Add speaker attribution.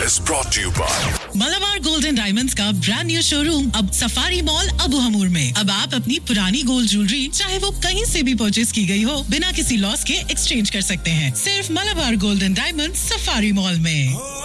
Speaker 1: is brought to you by
Speaker 2: Malabar gold and diamonds का brand new showroom अब safari mall Abu हमूर में। अब आप अपनी पुरानी गोल्ड ज्वेलरी चाहे वो कहीं से भी परचेज की गई हो, बिना किसी लॉस के एक्सचेंज कर सकते हैं, सिर्फ Malabar gold and diamonds safari mall में।